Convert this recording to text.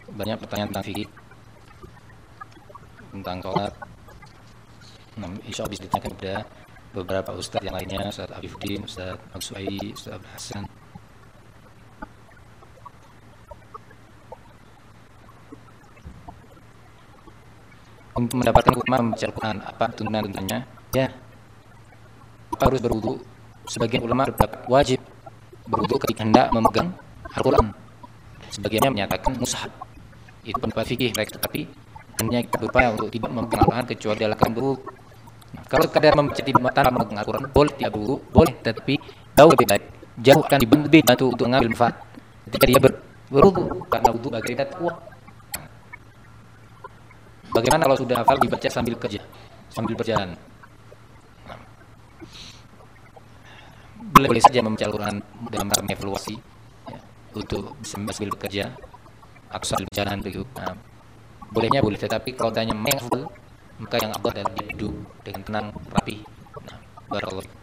banyak pertanyaan tentang fikih, tentang sholat. Insya Allah bisa ditanyakan kepada beberapa ustadz yang lainnya, Ustadz Afifuddin, Ustadz Al-Suaidi, Ustadz Abdul Hasan. Untuk mendapatkan hukuman membaca Al-Quran, apa tuntunan-tuntunannya? Ya, harus berwudu. Sebagian ulama berpendapat wajib berwudu ketika hendak memegang Al-Quran. Sebagiannya menyatakan mustahab. Itu pendapat fikih mereka, tetapi hanya kita berupaya untuk tidak memegang Al-Quran kecuali dalam keadaan berwudu. Nah, kalau sekadar membaca tanpa memegang Al-Quran, boleh tidak berwudu, boleh, tetapi jauh lebih baik. Jauh akan lebih bantu untuk mengambil manfaat ketika dia berwudu, karena wudu bagi kita kuat. Bagaimana kalau sudah hafal dibaca sambil kerja, sambil berjalan? Boleh saja membaca Al-Quran dalam rangka mengevaluasi, ya, untuk sambil bekerja atau sambil berjalan begitu. Nah, bolehnya boleh, tetapi kalau tanya menghafal, maka yang abad adalah dia duduk dengan tenang, rapi. Nah, barakallahu.